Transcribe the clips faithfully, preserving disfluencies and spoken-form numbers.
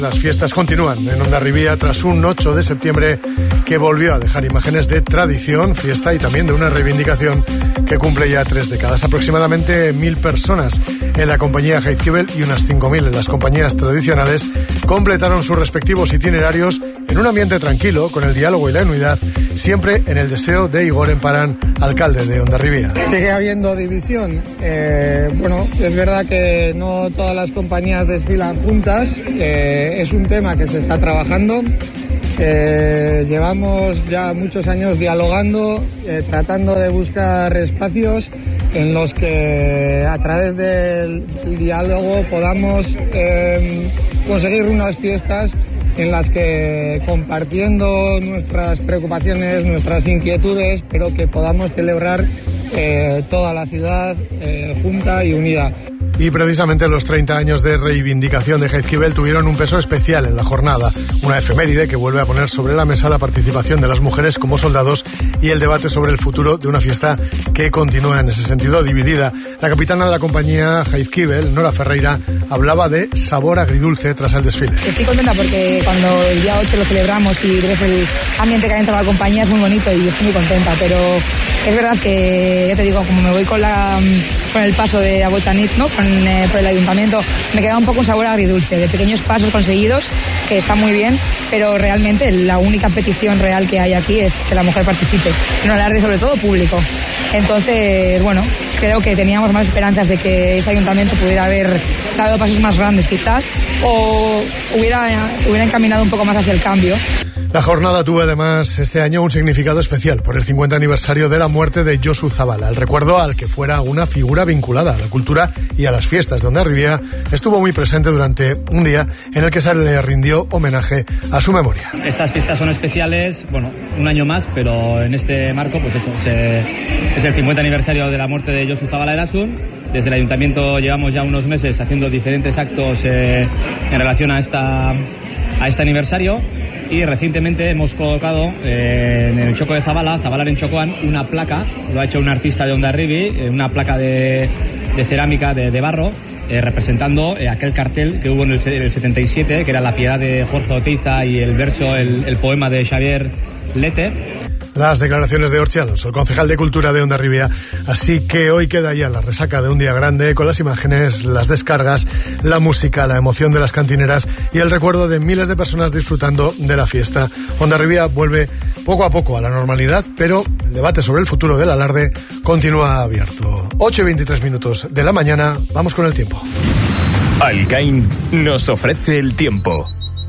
Las fiestas continúan en Hondarribia tras un ocho de septiembre que volvió a dejar imágenes de tradición, fiesta y también de una reivindicación que cumple ya tres décadas. Aproximadamente mil personas en la compañía Jaizkibel y unas cinco mil en las compañías tradicionales completaron sus respectivos itinerarios en un ambiente tranquilo, con el diálogo y la unidad, siempre en el deseo de Igor Emparán, alcalde de Hondarribia. Sigue habiendo división. Eh, bueno, es verdad que no todas las compañías desfilan juntas. Eh, es un tema que se está trabajando. Eh, llevamos ya muchos años dialogando, eh, tratando de buscar espacios en los que a través del, del diálogo podamos eh, conseguir unas fiestas en las que, compartiendo nuestras preocupaciones, nuestras inquietudes, pero que podamos celebrar eh, toda la ciudad eh, junta y unida. Y precisamente los treinta años de reivindicación de Jaizkibel tuvieron un peso especial en la jornada, una efeméride que vuelve a poner sobre la mesa la participación de las mujeres como soldados y el debate sobre el futuro de una fiesta que continúa en ese sentido dividida. La capitana de la compañía Jaizkibel, Nora Ferreira, hablaba de sabor agridulce tras el desfile. Estoy contenta porque cuando el día ocho lo celebramos y ves el ambiente que hay dentro de la compañía es muy bonito y estoy muy contenta, pero es verdad que, ya te digo, como me voy con la con el paso de Abochanit, ¿no? Con, eh, por el ayuntamiento, me queda un poco un sabor agridulce, de pequeños pasos conseguidos, que está muy bien, pero realmente la única petición real que hay aquí es que la mujer participe, en un alarde sobre todo público. Entonces, bueno, creo que teníamos más esperanzas de que este ayuntamiento pudiera haber dado pasos más grandes quizás, o hubiera, se hubiera encaminado un poco más hacia el cambio. La jornada tuvo además este año un significado especial por el cincuenta aniversario de la muerte de Josu Zabala. El recuerdo al que fuera una figura vinculada a la cultura y a las fiestas de Hondarribia estuvo muy presente durante un día en el que se le rindió homenaje a su memoria. Estas fiestas son especiales, bueno, un año más, pero en este marco, pues eso, se, es el cincuenta aniversario de la muerte de Josu Zabala Erasun. Desde el ayuntamiento llevamos ya unos meses haciendo diferentes actos eh, en relación a esta a este aniversario. Y recientemente hemos colocado eh, en el Choco de Zabala, Zabala en Chocoan, una placa, lo ha hecho un artista de Hondarribi, eh, una placa de, de cerámica, de, de barro, eh, representando eh, aquel cartel que hubo en el, el setenta y siete, que era La Piedad de Jorge Oteiza y el verso, el, el poema de Xavier Lete. Las declaraciones de Ortzi Alonso, el concejal de Cultura de Hondarribia. Así que hoy queda ya la resaca de un día grande, con las imágenes, las descargas, la música, la emoción de las cantineras y el recuerdo de miles de personas disfrutando de la fiesta. Hondarribia vuelve poco a poco a la normalidad, pero el debate sobre el futuro del alarde continúa abierto. ocho y veintitrés minutos de la mañana, vamos con el tiempo. Alcain nos ofrece el tiempo.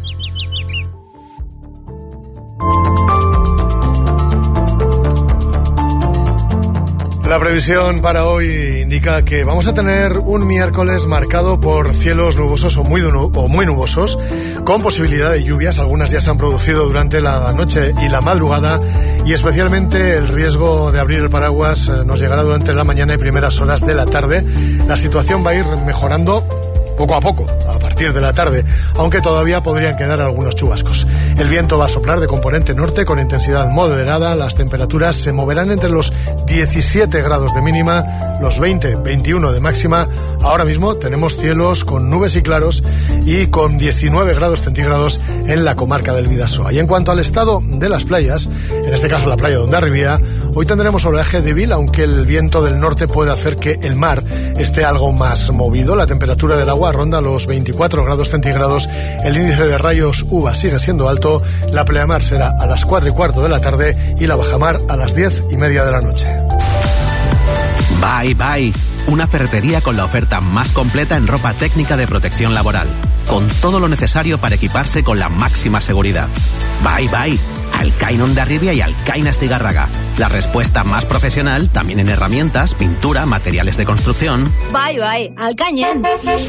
La previsión para hoy indica que vamos a tener un miércoles marcado por cielos nubosos o muy, o muy nubosos, con posibilidad de lluvias. Algunas ya se han producido durante la noche y la madrugada, y especialmente el riesgo de abrir el paraguas nos llegará durante la mañana y primeras horas de la tarde. La situación va a ir mejorando poco a poco, a partir de la tarde, aunque todavía podrían quedar algunos chubascos. El viento va a soplar de componente norte con intensidad moderada, las temperaturas se moverán entre los diecisiete grados de mínima, los veinte, veintiuno de máxima. Ahora mismo tenemos cielos con nubes y claros y con diecinueve grados centígrados en la comarca del Bidasoa. Y en cuanto al estado de las playas, en este caso la playa de Hondarribia, hoy tendremos oleaje débil, aunque el viento del norte puede hacer que el mar esté algo más movido. La temperatura del agua ronda los veinticuatro grados centígrados, el índice de rayos U V A sigue siendo alto, la pleamar será a las cuatro y cuarto de la tarde y la bajamar a las diez y media de la noche. Bye Bye, una ferretería con la oferta más completa en ropa técnica de protección laboral, con todo lo necesario para equiparse con la máxima seguridad. Bye Bye, Alcain Hondarribia y Alcain Astigarraga, la respuesta más profesional también en herramientas, pintura, materiales de construcción. Bye Bye, Alcañen.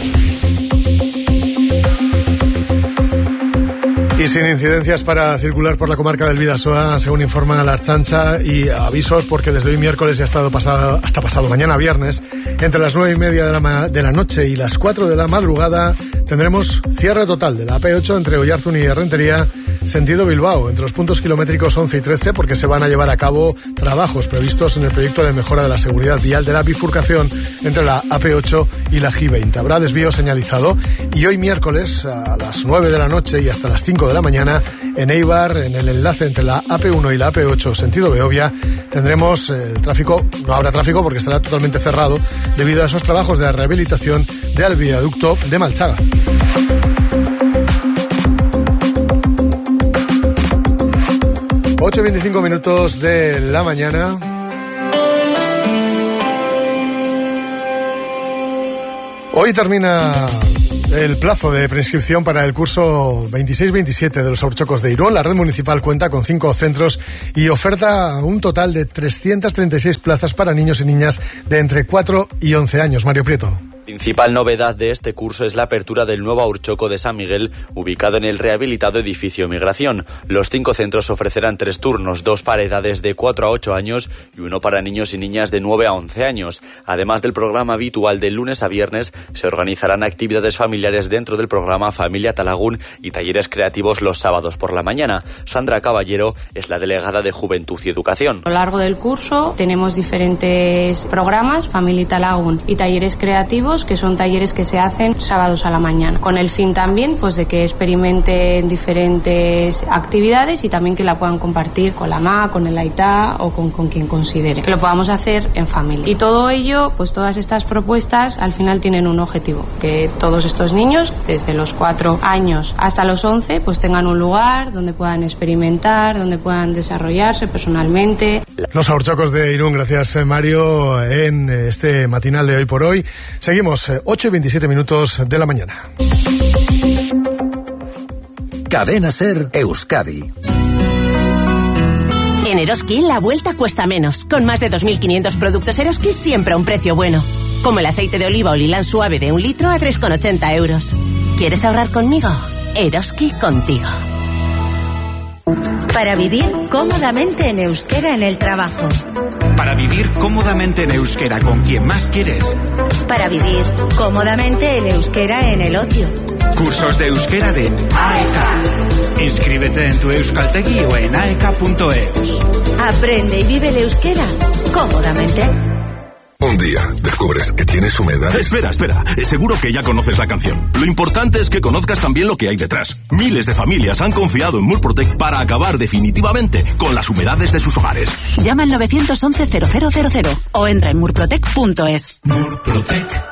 Y sin incidencias para circular por la comarca del Bidasoa, según informa la Ertzaintza, y avisos porque desde hoy miércoles y hasta pasado, hasta pasado mañana viernes, entre las nueve y media de la, de la noche y las cuatro de la madrugada, tendremos cierre total de la A P ocho entre Oyarzun y Errentería sentido Bilbao, entre los puntos kilométricos once y trece, porque se van a llevar a cabo trabajos previstos en el proyecto de mejora de la seguridad vial de la bifurcación entre la A P ocho y la G veinte. Habrá desvío señalizado y hoy miércoles a las nueve de la noche y hasta las cinco de la mañana en Eibar, en el enlace entre la A P uno y la A P ocho sentido Beovia, tendremos el tráfico, no habrá tráfico porque estará totalmente cerrado debido a esos trabajos de rehabilitación del viaducto de Malchaga. ocho y veinticinco minutos de la mañana. Hoy termina el plazo de prescripción para el curso veintiséis veintisiete de los Haurtxocos de Irún. La red municipal cuenta con cinco centros y oferta un total de trescientas treinta y seis plazas para niños y niñas de entre cuatro y once años. Mario Prieto. Principal novedad de este curso es la apertura del nuevo Haurtxoko de San Miguel, ubicado en el rehabilitado edificio Migración. Los cinco centros ofrecerán tres turnos, dos para edades de cuatro a ocho años y uno para niños y niñas de nueve a once años. Además del programa habitual de lunes a viernes, se organizarán actividades familiares dentro del programa Familia Talagún y talleres creativos los sábados por la mañana. Sandra Caballero es la delegada de Juventud y Educación. A lo largo del curso tenemos diferentes programas, Familia Talagún y talleres creativos, que son talleres que se hacen sábados a la mañana, con el fin también pues de que experimenten diferentes actividades y también que la puedan compartir con la M A, con el Aitá o con, con quien considere, que lo podamos hacer en familia. Y todo ello, pues todas estas propuestas al final tienen un objetivo, que todos estos niños, desde los cuatro años hasta los once, pues tengan un lugar donde puedan experimentar, donde puedan desarrollarse personalmente. Los Haurtxocos de Irún, gracias Mario, en este matinal de Hoy por Hoy. Seguimos ocho y veintisiete minutos de la mañana. Cadena Ser Euskadi. En Eroski la vuelta cuesta menos. Con más de dos mil quinientos productos Eroski siempre a un precio bueno. Como el aceite de oliva o lilán suave de un litro a tres con ochenta euros. ¿Quieres ahorrar conmigo? Eroski contigo. Para vivir cómodamente en euskera en el trabajo. Para vivir cómodamente en euskera con quien más quieres. Para vivir cómodamente en euskera en el ocio. Cursos de euskera de A E K. Inscríbete en tu Euskaltegi o en aeka punto eus. Aprende y vive el euskera cómodamente. Un día descubres que tienes humedad. Espera, espera. Seguro que ya conoces la canción. Lo importante es que conozcas también lo que hay detrás. Miles de familias han confiado en Murprotec para acabar definitivamente con las humedades de sus hogares. Llama al nueve once cero cero cero cero o entra en murprotec punto es. Murprotec.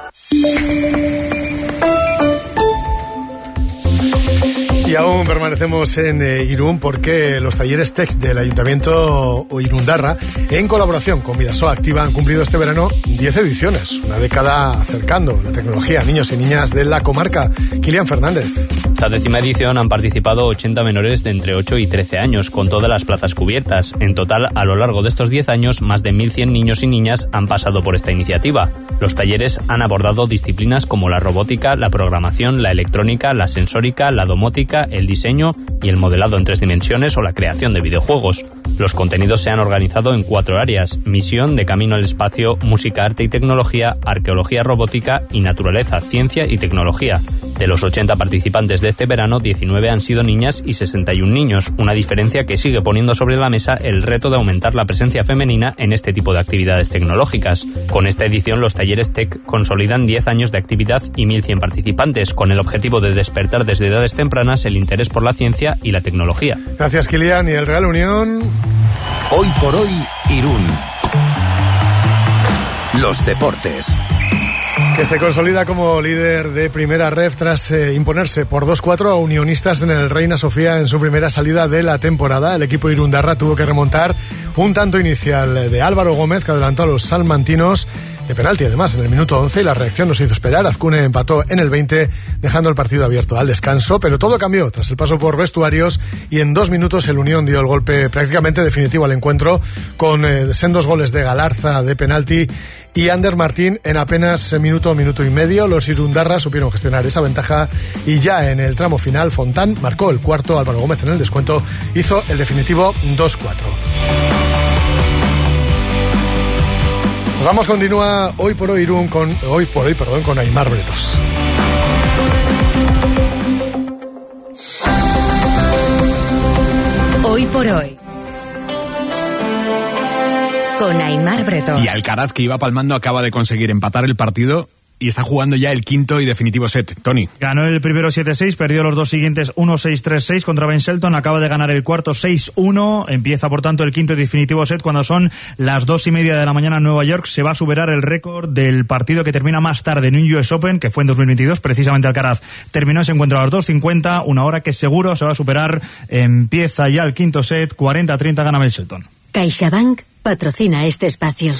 Y aún permanecemos en eh, Irún porque los talleres Tech del Ayuntamiento Irundarra, en colaboración con Vidasoa Activa, han cumplido este verano diez ediciones, una década acercando la tecnología a niños y niñas de la comarca. Kilian Fernández. Esta décima edición han participado ochenta menores de entre ocho y trece años, con todas las plazas cubiertas. En total, a lo largo de estos diez años, más de mil cien niños y niñas han pasado por esta iniciativa. Los talleres han abordado disciplinas como la robótica, la programación, la electrónica, la sensórica, la domótica, el diseño y el modelado en tres dimensiones o la creación de videojuegos. Los contenidos se han organizado en cuatro áreas: misión, de camino al espacio, música, arte y tecnología, arqueología, robótica y naturaleza, ciencia y tecnología. De los ochenta participantes de este verano, diecinueve han sido niñas y sesenta y uno niños, una diferencia que sigue poniendo sobre la mesa el reto de aumentar la presencia femenina en este tipo de actividades tecnológicas. Con esta edición, los talleres Tech consolidan diez años de actividad y mil cien participantes, con el objetivo de despertar desde edades tempranas el interés por la ciencia y la tecnología. Gracias, Kilian. Y el Real Unión. Hoy por hoy, Irún. Los deportes. Que se consolida como líder de primera ref tras eh, imponerse por dos cuatro a Unionistas en el Reina Sofía en su primera salida de la temporada. El equipo irundarra tuvo que remontar un tanto inicial de Álvaro Gómez, que adelantó a los salmantinos de penalti, además, en el minuto once, y la reacción no se hizo esperar. Azcune empató en el veinte, dejando el partido abierto al descanso, pero todo cambió tras el paso por vestuarios y en dos minutos el Unión dio el golpe prácticamente definitivo al encuentro con eh, sendos goles de Galarza de penalti y Ander Martín en apenas minuto, minuto y medio. Los irundarras supieron gestionar esa ventaja y ya en el tramo final Fontán marcó el cuarto, Álvaro Gómez en el descuento hizo el definitivo dos cuatro. Nos vamos, continúa Hoy por Hoy Irún con hoy por hoy, perdón, con Aimar Bretos. Hoy por hoy. Con Aimar Bretón. Y Alcaraz, que iba palmando, acaba de conseguir empatar el partido y está jugando ya el quinto y definitivo set. Tony. Ganó el primero siete seis, perdió los dos siguientes uno seis tres seis contra Ben Shelton, acaba de ganar el cuarto seis uno, empieza por tanto el quinto y definitivo set cuando son las dos y media de la mañana en Nueva York. Se va a superar el récord del partido que termina más tarde en un U S Open, que fue en dos mil veintidós, precisamente Alcaraz terminó ese encuentro a las dos cincuenta, una hora que seguro se va a superar. Empieza ya el quinto set, cuarenta a treinta gana Ben Shelton. CaixaBank patrocina este espacio.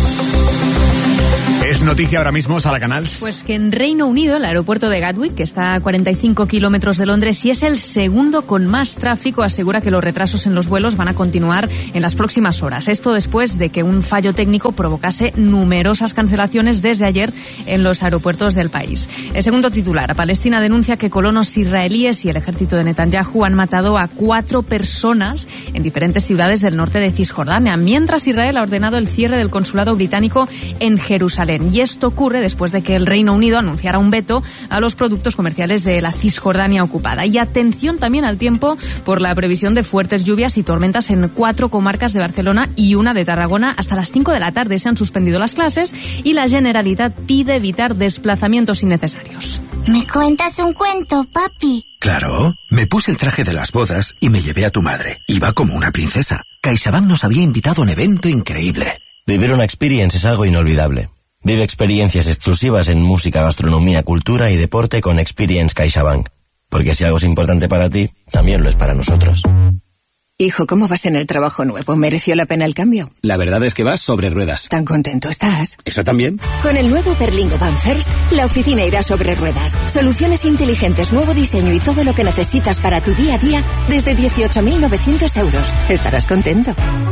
Es noticia ahora mismo, Sala Canals. Pues que en Reino Unido, el aeropuerto de Gatwick, que está a cuarenta y cinco kilómetros de Londres y es el segundo con más tráfico, asegura que los retrasos en los vuelos van a continuar en las próximas horas. Esto después de que un fallo técnico provocase numerosas cancelaciones desde ayer en los aeropuertos del país. El segundo titular, Palestina denuncia que colonos israelíes y el ejército de Netanyahu han matado a cuatro personas en diferentes ciudades del norte de Cisjordania, mientras Israel ha ordenado el cierre del consulado británico en Jerusalén. Y esto ocurre después de que el Reino Unido anunciara un veto a los productos comerciales de la Cisjordania ocupada. Y atención también al tiempo por la previsión de fuertes lluvias y tormentas en cuatro comarcas de Barcelona y una de Tarragona. Hasta las cinco de la tarde se han suspendido las clases y la Generalitat pide evitar desplazamientos innecesarios. ¿Me cuentas un cuento, papi? Claro, me puse el traje de las bodas y me llevé a tu madre. Iba como una princesa. CaixaBank nos había invitado a un evento increíble. Vivir una experience es algo inolvidable. Vive experiencias exclusivas en música, gastronomía, cultura y deporte con Experience CaixaBank. Porque si algo es importante para ti, también lo es para nosotros. Hijo, ¿cómo vas en el trabajo nuevo? ¿Mereció la pena el cambio? La verdad es que vas sobre ruedas. ¿Tan contento estás? ¿Eso también? Con el nuevo Berlingo Van First, la oficina irá sobre ruedas. Soluciones inteligentes, nuevo diseño y todo lo que necesitas para tu día a día desde dieciocho mil novecientos euros. Estarás contento.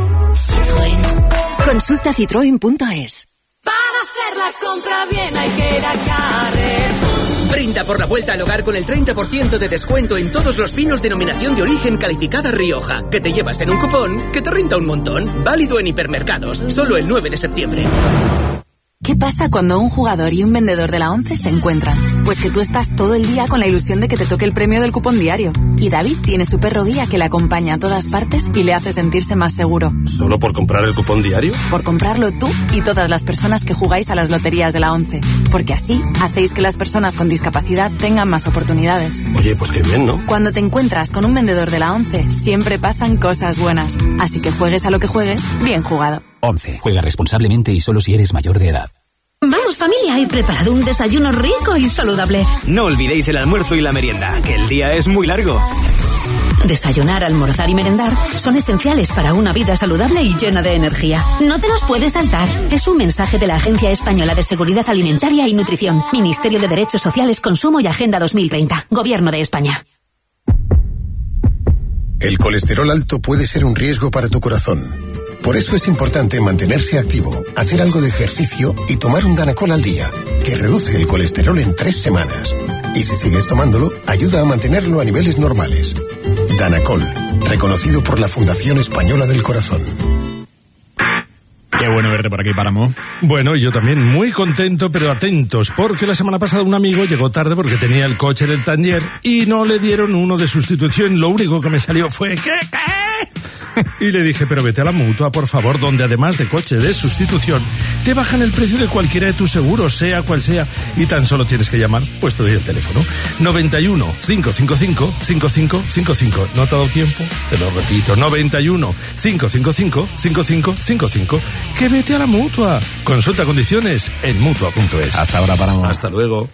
Citroën. Consulta citroen punto es. Para hacer la compra bien hay que ir a Carrefour. Brinda por la vuelta al hogar con el treinta por ciento de descuento en todos los vinos denominación de origen calificada Rioja, que te llevas en un cupón que te renta un montón. Válido en hipermercados, solo el nueve de septiembre. ¿Qué pasa cuando un jugador y un vendedor de la ONCE se encuentran? Pues que tú estás todo el día con la ilusión de que te toque el premio del cupón diario. Y David tiene su perro guía que le acompaña a todas partes y le hace sentirse más seguro. ¿Solo por comprar el cupón diario? Por comprarlo tú y todas las personas que jugáis a las loterías de la ONCE. Porque así hacéis que las personas con discapacidad tengan más oportunidades. Oye, pues qué bien, ¿no? Cuando te encuentras con un vendedor de la ONCE, siempre pasan cosas buenas. Así que juegues a lo que juegues, bien jugado. ONCE. Juega responsablemente y solo si eres mayor de edad. Vamos familia, he preparado un desayuno rico y saludable. No olvidéis el almuerzo y la merienda, que el día es muy largo. Desayunar, almorzar y merendar son esenciales para una vida saludable y llena de energía. No te los puedes saltar. Es un mensaje de la Agencia Española de Seguridad Alimentaria y Nutrición, Ministerio de Derechos Sociales, Consumo y Agenda dos mil treinta, Gobierno de España. El colesterol alto puede ser un riesgo para tu corazón. Por eso es importante mantenerse activo, hacer algo de ejercicio y tomar un Danacol al día, que reduce el colesterol en tres semanas. Y si sigues tomándolo, ayuda a mantenerlo a niveles normales. Danacol, reconocido por la Fundación Española del Corazón. Qué bueno verte por aquí, Páramo. Bueno, yo también muy contento, pero atentos, porque la semana pasada un amigo llegó tarde porque tenía el coche en el taller y no le dieron uno de sustitución. Lo único que me salió fue ¿qué? ¿Qué? Y le dije, pero vete a la Mutua, por favor, donde además de coche de sustitución, te bajan el precio de cualquiera de tus seguros, sea cual sea, y tan solo tienes que llamar, pues te doy el teléfono, noventa y uno, cinco cinco cinco, cinco cinco cinco cinco. ¿No te ha dado tiempo? Te lo repito, noventa y uno, cinco cinco cinco, cinco cinco cinco cinco. Que vete a la Mutua. Consulta condiciones en mutua punto es. Hasta ahora, Páramo. Hasta luego.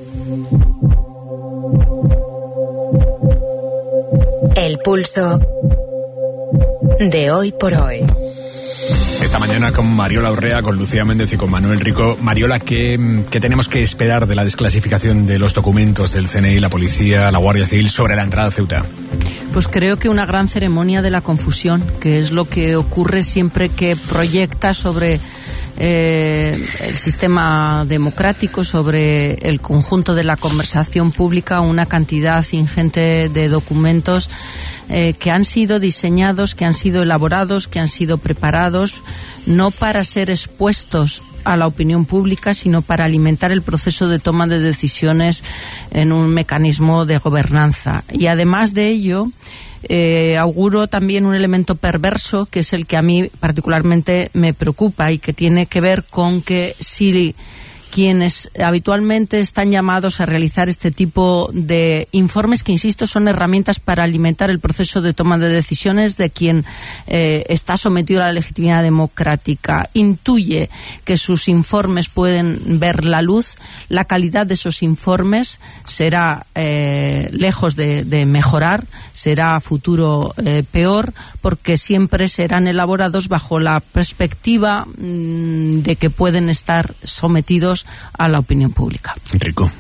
El pulso de hoy por hoy. Esta mañana con Mariola Urrea, con Lucía Méndez y con Manuel Rico. Mariola, ¿qué, ¿qué tenemos que esperar de la desclasificación de los documentos del C N I, la policía, la Guardia Civil sobre la entrada a Ceuta? Pues creo que una gran ceremonia de la confusión, que es lo que ocurre siempre que proyecta sobre eh, el sistema democrático, sobre el conjunto de la conversación pública, una cantidad ingente de documentos eh, que han sido diseñados, que han sido elaborados, que han sido preparados, no para ser expuestos a la opinión pública, sino para alimentar el proceso de toma de decisiones en un mecanismo de gobernanza. Y además de ello, eh, auguro también un elemento perverso, que es el que a mí particularmente me preocupa y que tiene que ver con que si quienes habitualmente están llamados a realizar este tipo de informes, que insisto son herramientas para alimentar el proceso de toma de decisiones de quien eh, está sometido a la legitimidad democrática, intuye que sus informes pueden ver la luz, la calidad de esos informes será eh, lejos de, de mejorar, será a futuro eh, peor, porque siempre serán elaborados bajo la perspectiva mmm, de que pueden estar sometidos a la opinión pública. Enrico.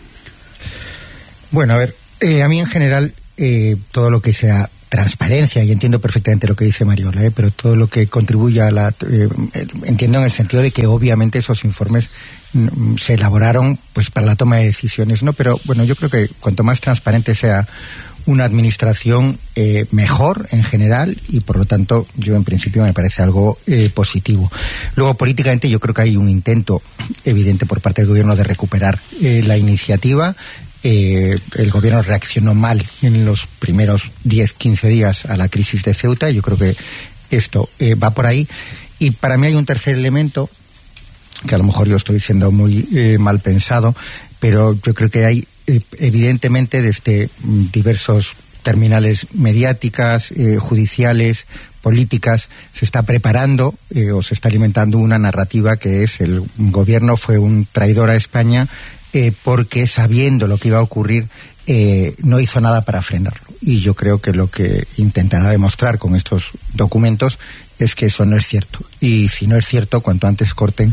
Bueno, a ver, eh, a mí en general eh, todo lo que sea transparencia, y entiendo perfectamente lo que dice Mariola, eh, pero todo lo que contribuya a la... Eh, entiendo en el sentido de que obviamente esos informes mm, se elaboraron pues para la toma de decisiones, ¿no? Pero bueno, yo creo que cuanto más transparente sea una administración, eh, mejor en general, y por lo tanto yo en principio me parece algo eh, positivo. Luego políticamente yo creo que hay un intento evidente por parte del gobierno de recuperar eh, la iniciativa. Eh, el gobierno reaccionó mal en los primeros diez quince días a la crisis de Ceuta, y yo creo que esto eh, va por ahí. Y para mí hay un tercer elemento, que a lo mejor yo estoy siendo muy eh, mal pensado, pero yo creo que hay evidentemente desde diversos terminales mediáticas, eh, judiciales, políticas, se está preparando eh, o se está alimentando una narrativa que es el gobierno fue un traidor a España eh, porque sabiendo lo que iba a ocurrir eh, no hizo nada para frenarlo. Y yo creo que lo que intentará demostrar con estos documentos es que eso no es cierto. Y si no es cierto, cuanto antes corten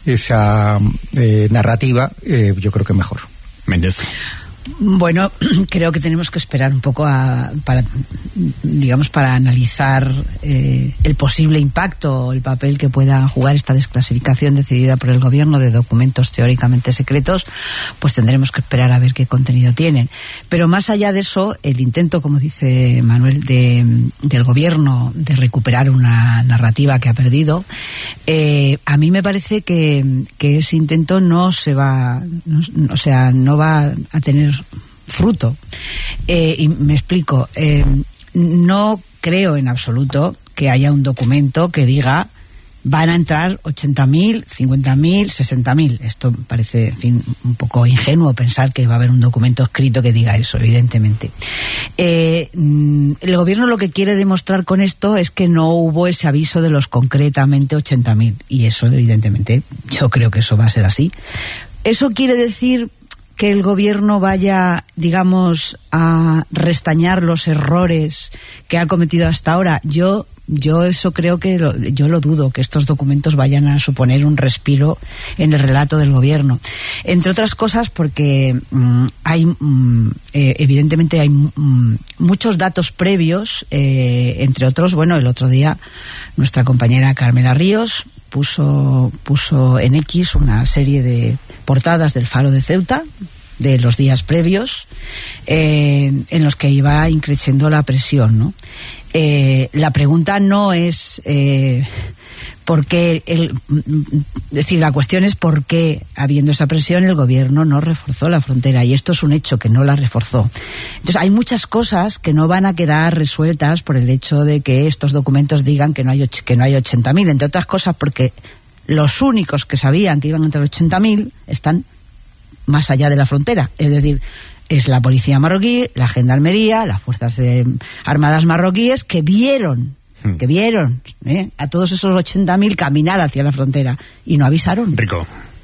esa eh, narrativa, eh, yo creo que mejor. Méndez. Bueno, creo que tenemos que esperar un poco a, para, digamos, para analizar eh, el posible impacto, el papel que pueda jugar esta desclasificación decidida por el gobierno de documentos teóricamente secretos. Pues tendremos que esperar a ver qué contenido tienen. Pero más allá de eso, el intento, como dice Manuel, de, del gobierno de recuperar una narrativa que ha perdido, eh, a mí me parece que, que ese intento no se va, no, o sea, no va a tener fruto. Eh, y me explico. Eh, no creo en absoluto que haya un documento que diga van a entrar ochenta mil, cincuenta mil, sesenta mil. Esto parece, en fin, un poco ingenuo pensar que va a haber un documento escrito que diga eso, evidentemente. Eh, el gobierno lo que quiere demostrar con esto es que no hubo ese aviso de los concretamente ochenta mil. Y eso, evidentemente, yo creo que eso va a ser así. Eso quiere decir que el gobierno vaya, digamos, a restañar los errores que ha cometido hasta ahora. Yo yo eso creo que lo, yo lo dudo, que estos documentos vayan a suponer un respiro en el relato del gobierno. Entre otras cosas porque mmm, hay, mmm, eh, evidentemente hay mmm, muchos datos previos, eh, entre otros, bueno, el otro día nuestra compañera Carmela Ríos puso puso en X una serie de portadas del Faro de Ceuta de los días previos, eh, en los que iba increciendo la presión, ¿no? Eh, la pregunta no es eh, por qué, el, es decir, la cuestión es por qué, habiendo esa presión, el gobierno no reforzó la frontera, y esto es un hecho, que no la reforzó. Entonces hay muchas cosas que no van a quedar resueltas por el hecho de que estos documentos digan que no hay, que no hay ochenta mil, entre otras cosas porque los únicos que sabían que iban a entrar ochenta mil están más allá de la frontera, es decir, es la policía marroquí, la gendarmería, las fuerzas de, armadas marroquíes que vieron, hmm. que vieron ¿eh? a todos esos ochenta mil caminar hacia la frontera y no avisaron. Rico.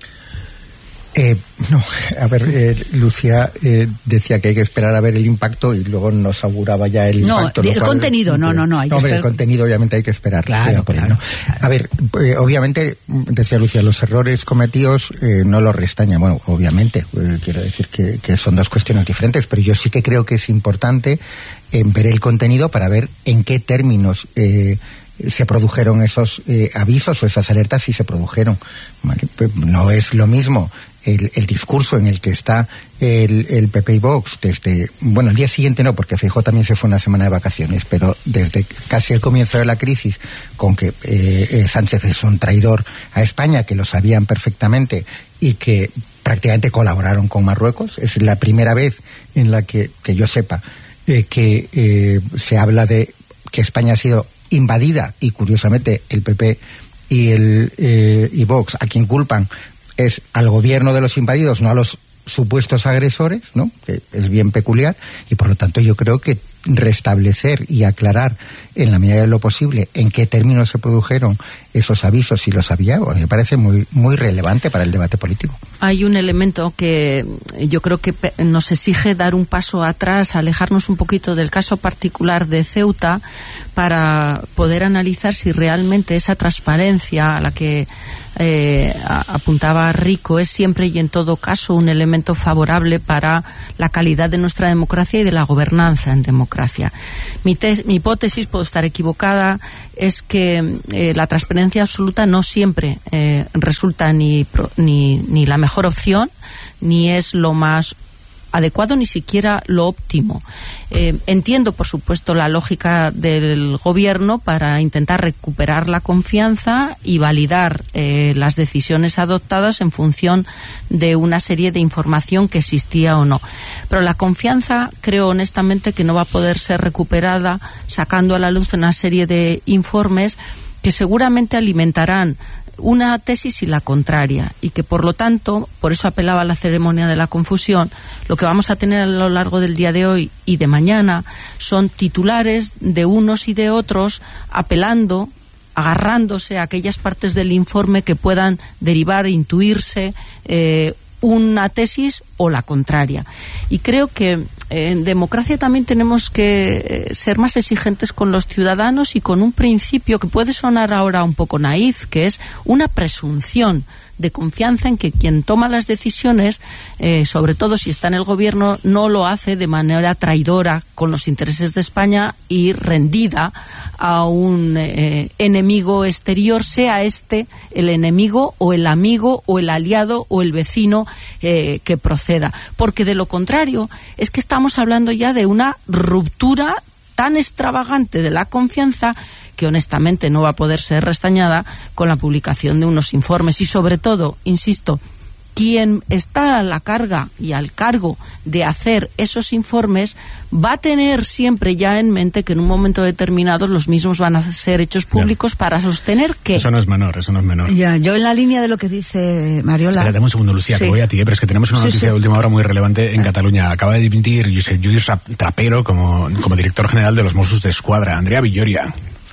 Eh, no, a ver, eh, Lucía eh, decía que hay que esperar a ver el impacto y luego nos auguraba ya el no, impacto. No, el contenido, no, no, no. Hay no, que hombre, esperar... el contenido obviamente hay que esperar. Claro, eh, claro, ¿no? claro. A ver, eh, obviamente, decía Lucía, los errores cometidos eh, no los restañan. Bueno, obviamente, eh, quiero decir que, que son dos cuestiones diferentes, pero yo sí que creo que es importante eh, ver el contenido para ver en qué términos eh, se produjeron esos eh, avisos o esas alertas, si se produjeron. ¿Vale? Pues no es lo mismo el, el discurso en el que está el, el P P y Vox desde, bueno, el día siguiente no, porque Feijóo también se fue una semana de vacaciones, pero desde casi el comienzo de la crisis, con que eh, Sánchez es un traidor a España, que lo sabían perfectamente y que prácticamente colaboraron con Marruecos. Es la primera vez en la que, que yo sepa, eh, que eh, se habla de que España ha sido invadida, y curiosamente el P P y el eh, y Vox a quien culpan es al gobierno de los invadidos, no a los supuestos agresores, ¿no? Que es bien peculiar, y por lo tanto yo creo que restablecer y aclarar en la medida de lo posible en qué términos se produjeron esos avisos, si los había, me parece muy muy relevante para el debate político. Hay un elemento que yo creo que nos exige dar un paso atrás, alejarnos un poquito del caso particular de Ceuta, para poder analizar si realmente esa transparencia a la que eh, apuntaba Rico es siempre y en todo caso un elemento favorable para la calidad de nuestra democracia y de la gobernanza en democracia. Mi, tes, mi hipótesis, puedo estar equivocada, es que eh, la transparencia absoluta no siempre eh, resulta ni, ni, ni la mejor opción, ni es lo más adecuado, ni siquiera lo óptimo. Eh, entiendo, por supuesto, la lógica del gobierno para intentar recuperar la confianza y validar eh, las decisiones adoptadas en función de una serie de información que existía o no. Pero la confianza, creo honestamente, que no va a poder ser recuperada sacando a la luz una serie de informes que seguramente alimentarán una tesis y la contraria, y que por lo tanto, por eso apelaba a la ceremonia de la confusión, lo que vamos a tener a lo largo del día de hoy y de mañana son titulares de unos y de otros apelando, agarrándose a aquellas partes del informe que puedan derivar, intuirse eh, una tesis o la contraria. Y creo que en democracia también tenemos que ser más exigentes con los ciudadanos y con un principio que puede sonar ahora un poco naif, que es una presunción de confianza en que quien toma las decisiones, eh, sobre todo si está en el gobierno, no lo hace de manera traidora con los intereses de España y rendida a un eh, enemigo exterior, sea este el enemigo o el amigo o el aliado o el vecino eh, que proceda. Porque de lo contrario es que estamos hablando ya de una ruptura tan extravagante de la confianza que honestamente no va a poder ser restañada con la publicación de unos informes. Y sobre todo, insisto, quien está a la carga y al cargo de hacer esos informes va a tener siempre ya en mente que en un momento determinado los mismos van a ser hechos públicos, ya, para sostener que... Eso no es menor, eso no es menor. Ya, yo en la línea de lo que dice Mariola... Espera, dame un segundo, Lucía, sí, que voy a ti, ¿eh? Pero es que tenemos una noticia sí, sí. de última hora muy relevante en ah. Cataluña. Acaba de dimitir Judith Trapero como, como director general de los Mossos d'Esquadra. Andrea Villoria.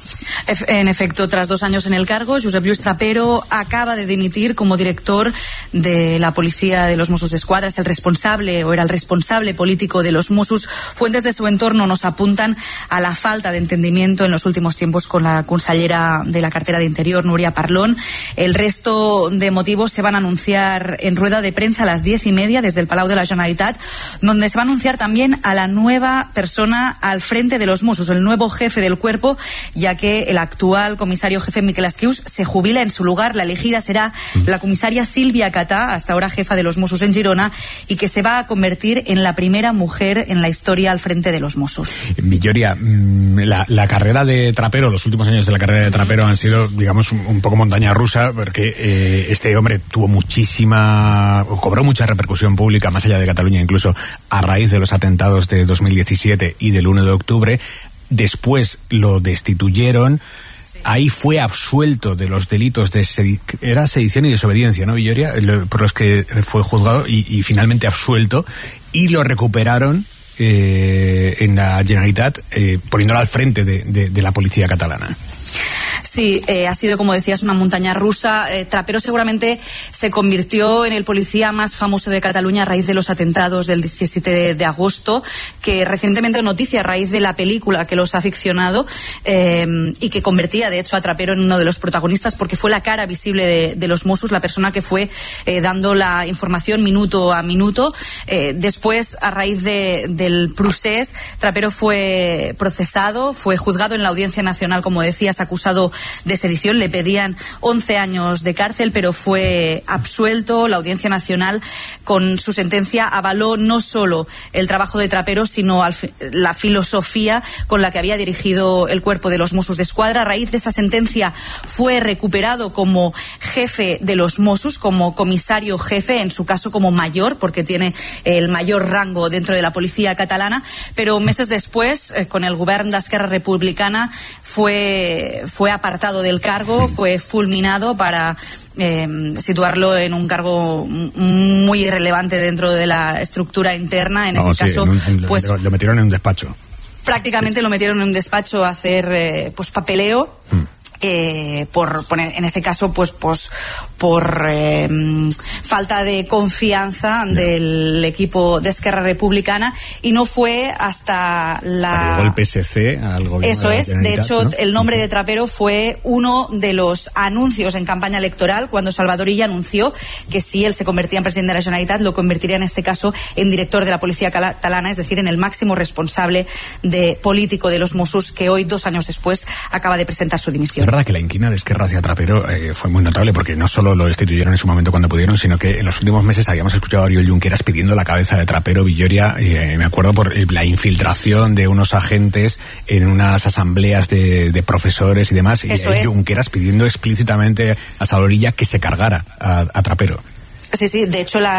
En efecto, tras dos años en el cargo, Josep Lluís Trapero acaba de dimitir como director de la Policía de los Mossos d'Esquadra. Es el responsable, o era el responsable político de los Mossos. Fuentes de su entorno nos apuntan a la falta de entendimiento en los últimos tiempos con la consellera de la cartera de Interior, Núria Parlon. El resto de motivos se van a anunciar en rueda de prensa a las diez y media desde el Palau de la Generalitat, donde se va a anunciar también a la nueva persona al frente de los Mossos, el nuevo jefe del cuerpo, ya que el actual comisario jefe Miquel Asquius se jubila. En su lugar, la elegida será la comisaria Sílvia Catà, hasta ahora jefa de los Mossos en Girona, y que se va a convertir en la primera mujer en la historia al frente de los Mossos. Villoria, la, la carrera de Trapero, los últimos años de la carrera de Trapero han sido, digamos, un, un poco montaña rusa, porque eh, este hombre tuvo muchísima, cobró mucha repercusión pública, más allá de Cataluña incluso, a raíz de los atentados de dos mil diecisiete y del uno de octubre. Después lo destituyeron. Sí. Ahí fue absuelto de los delitos de sedi- era sedición y desobediencia, ¿no, Villoria? Por los que fue juzgado y, y finalmente absuelto, y lo recuperaron eh, en la Generalitat, eh, poniéndolo al frente de, de, de la policía catalana. Sí, eh, ha sido, como decías, una montaña rusa. Eh, Trapero seguramente se convirtió en el policía más famoso de Cataluña a raíz de los atentados del diecisiete de, de agosto, que recientemente noticia a raíz de la película que los ha ficcionado eh, y que convertía, de hecho, a Trapero en uno de los protagonistas, porque fue la cara visible de, de los Mossos, la persona que fue eh, dando la información minuto a minuto. Eh, después, a raíz de, del procés, Trapero fue procesado, fue juzgado en la Audiencia Nacional, como decías, acusado de sedición. Le pedían once años de cárcel, pero fue absuelto. La Audiencia Nacional, con su sentencia, avaló no solo el trabajo de Trapero, sino la filosofía con la que había dirigido el cuerpo de los Mossos d'Esquadra. A raíz de esa sentencia fue recuperado como jefe de los Mossos, como comisario jefe, en su caso como mayor, porque tiene el mayor rango dentro de la policía catalana, pero meses después, eh, con el govern d'Esquerra Republicana, fue, fue apartado del cargo, fue fulminado para eh, situarlo en un cargo muy irrelevante dentro de la estructura interna. En no, ese sí, caso, en un, en, pues lo, lo metieron en un despacho. Prácticamente lo metieron en un despacho a hacer eh, pues papeleo. Mm. Eh, por poner en ese caso pues pues por eh, falta de confianza yeah. del equipo de Esquerra Republicana, y no fue hasta la llegó el P S C al gobierno. Eso de es, de hecho, ¿no? El nombre uh-huh. de Trapero fue uno de los anuncios en campaña electoral, cuando Salvador Illa anunció que si él se convertía en presidente de la Generalitat, lo convertiría en este caso en director de la policía catalana, es decir, en el máximo responsable de político de los Mossos, que hoy, dos años después, acaba de presentar su dimisión. Es verdad que la inquina de Esquerra hacia Trapero eh, fue muy notable, porque no solo lo destituyeron en su momento cuando pudieron, sino que en los últimos meses habíamos escuchado a Oriol Junqueras pidiendo la cabeza de Trapero. Villoria, eh, me acuerdo por la infiltración de unos agentes en unas asambleas de, de profesores y demás, Eso y es. Junqueras pidiendo explícitamente a Salvador Illa que se cargara a, a Trapero. Sí, sí, de hecho la